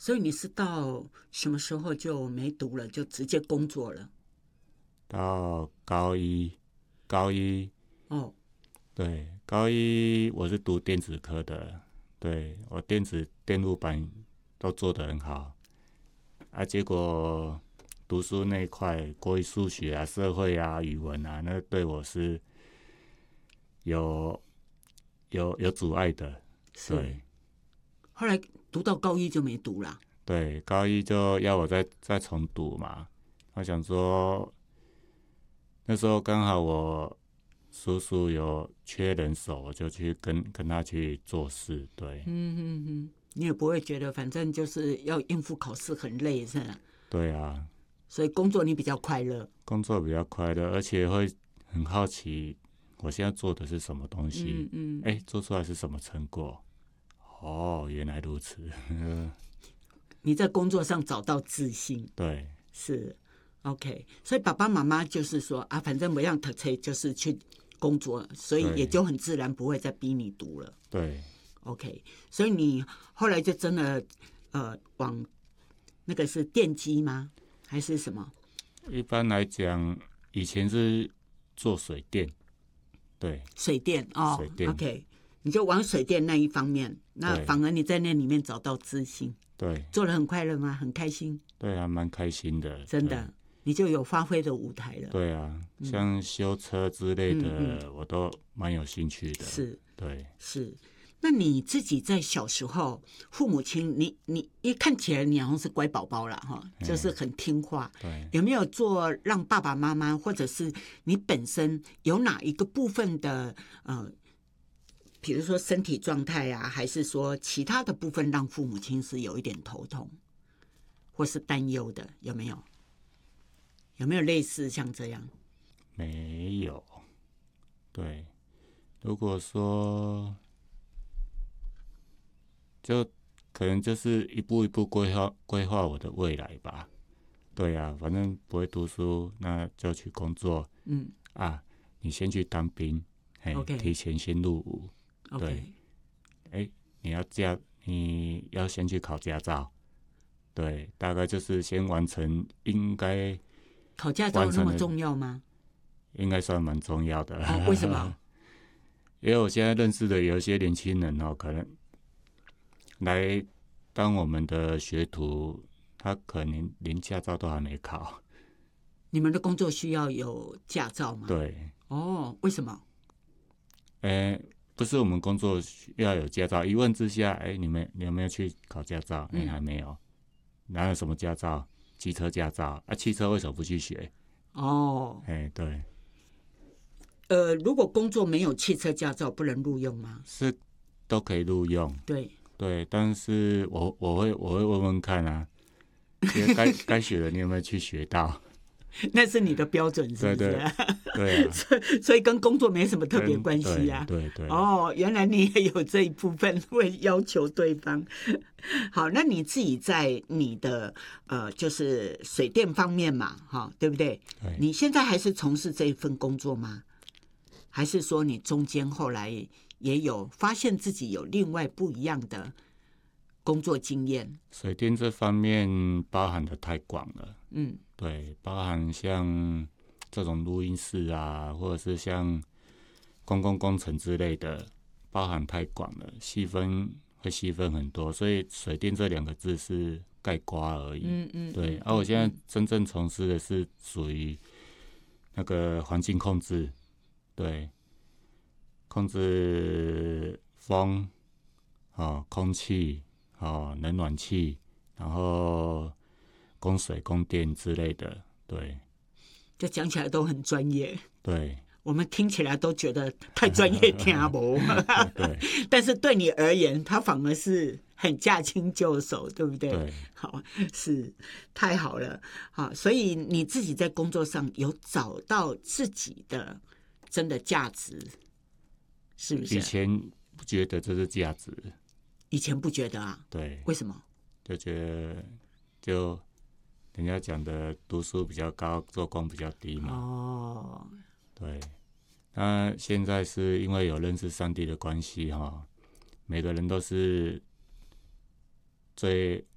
所以你是到什么时候就没读了，就直接工作了？ 到高一，高一哦， 对，高一我是读电子科的，对我电路板都做得很好啊，结果读书那一块，国语、数学啊、社会啊、语文啊，那对我是有有阻碍的， 是。 对后来读到高一就没读啦。 对，高一就要我再重读嘛，我想说那时候刚好我叔叔有缺人手，我就去跟他去做事。对， 你也不会觉得反正就是要应付考试很累是吧？ 对啊， 所以工作你比较快乐。 工作比较快乐，而且会很好奇我现在做的是什么东西，做出来是什么成果。哦，原来如此。 你在工作上找到自信。 对是 OK， 所以爸爸妈妈就是说啊，反正不让读册就是去工作，所以也就很自然不会再逼你读了。 对 OK， 所以你后来就真的往那个是电机吗？还是什么？ 一般来讲，以前是做水电，对， 水电哦， 水电 OK， 你就往水电那一方面，那对反而你在那里面找到自信， 对做得很快乐吗？很开心， 对，还蛮开心的， 真的，你就有发挥的舞台了。 对啊，像修车之类的，我都蛮有兴趣的。 是， 对， 是。那你自己在小时候，父母亲，你一看起来你好像是乖宝宝啦，哈，就是很听话。 对， 有没有做让爸爸妈妈，或者是你本身有哪一个部分的比如说身体状态啊，还是说其他的部分让父母亲是有一点头痛或是担忧的？有没有？有没有类似像这样？ 没有。对，如果说就可能就是一步一步规划我的未来吧。对啊，反正不会读书，那就去工作。你先去当兵， OK 提前先入伍。对， OK， 你要先去考驾照。对，大概就是先完成，应该考驾照那么重要吗？ 应该算蛮重要的。 为什么？ 因为我现在认识的有一些年轻人可能来当我们的学徒，他可能连驾照都还没考。 你们的工作需要有驾照吗？ 对， 为什么？ 不是我们工作需要有驾照，一问之下，你有没有去考驾照？还没有。哪有什么驾照？机车驾照啊？汽车为什么不去学？对。 如果工作没有汽车驾照，不能录用吗？ 是都可以录用。 对， 但是我会问问看啊，该学的你有没有去学到？ 那是你的标准，是不是？ 对啊， 所以跟工作没什么特别关系啊。 对。 原来你也有这一部分会要求对方。好，那你自己在你的就是水电方面嘛，对不对？ 对。 你现在还是从事这一份工作吗？还是说你中间后来也有发现自己有另外不一样的工作经验？ 水电这方面包含的太广了。对，包含像这种录音室啊，或者是像公共工程之类的，包含太广了，会细分很多，所以水电这2个字是概括而已。对。我现在真正从事的是属于那个环境控制，对，控制风、空气、冷暖气，然后供水、供电之类的。对， 这讲起来都很专业。 对， 我们听起来都觉得太专业听不对， 但是对你而言，它反而是很驾轻就熟，对不对？ 对， 好，是太好了。好，所以你自己在工作上有找到自己的真的价值，是不是？ 以前不觉得这是价值， 以前不觉得啊？ 对， 为什么？ 就觉得人家讲的读书比较高，做工比较低嘛。对。那现在是因为有认识上帝的关系每个人都是